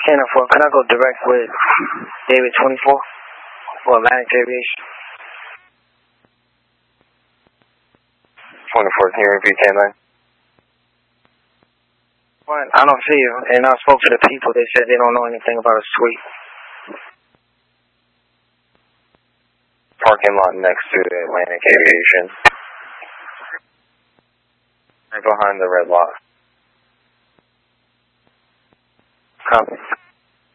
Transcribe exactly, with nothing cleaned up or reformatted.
ten oh four, can I go direct with David twenty-four for Atlantic Aviation? twenty-four, can you repeat K nine? Fine, I don't see you, and I spoke to the people, they said they don't know anything about a suite. Parking lot next to Atlantic Aviation. Right behind the red lot. Copy.